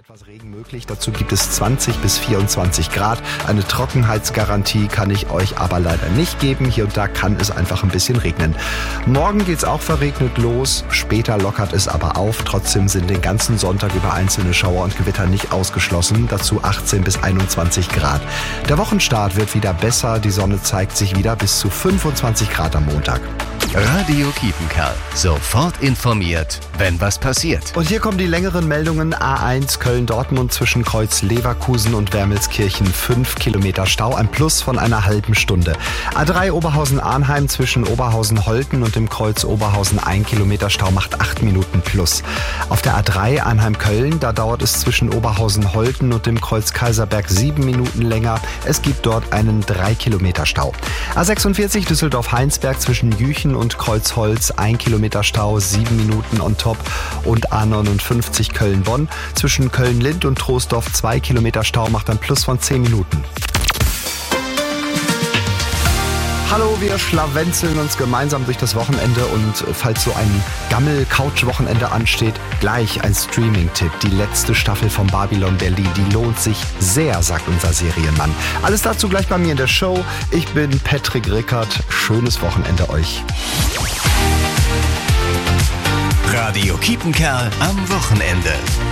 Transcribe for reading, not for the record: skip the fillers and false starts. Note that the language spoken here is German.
etwas Regen möglich. Dazu gibt es 20 bis 24 Grad. Eine Trockenheitsgarantie kann ich euch aber leider nicht geben. Hier und da kann es einfach ein bisschen regnen. Morgen geht's auch verregnet los. Später lockert es aber auf. Trotzdem sind den ganzen Sonntag über einzelne Schauer und Gewitter nicht ausgeschlossen. Dazu 18 bis 21 Grad. Der Wochenstart wird wieder besser. Die Sonne zeigt sich wieder bis zu 25 Grad am Montag. Radio Kiepenkerl. Sofort informiert, wenn was passiert. Und hier kommen die längeren Meldungen. A1 Köln-Dortmund zwischen Kreuz Leverkusen und Wermelskirchen 5 Kilometer Stau, ein Plus von einer halben Stunde. A3 Oberhausen-Arnheim zwischen Oberhausen-Holten und dem Kreuz Oberhausen 1 Kilometer Stau macht 8 Minuten plus. Auf der A3 Arnheim-Köln, da dauert es zwischen Oberhausen-Holten und dem Kreuz Kaiserberg 7 Minuten länger. Es gibt dort einen 3 Kilometer Stau. A46 Düsseldorf-Heinsberg zwischen Jüchen und Kreuzholz 1 Kilometer Stau, 7 Minuten on top. Und A59 Köln-Bonn zwischen Köln-Lind und Troisdorf 2 Kilometer Stau macht ein Plus von 10 Minuten. Hallo, wir schlawenzeln uns gemeinsam durch das Wochenende und falls so ein Gammel-Couch-Wochenende ansteht, gleich ein Streaming-Tipp. Die letzte Staffel von Babylon Berlin, die lohnt sich sehr, sagt unser Serienmann. Alles dazu gleich bei mir in der Show. Ich bin Patrick Rickert. Schönes Wochenende euch. Radio Kiepenkerl am Wochenende.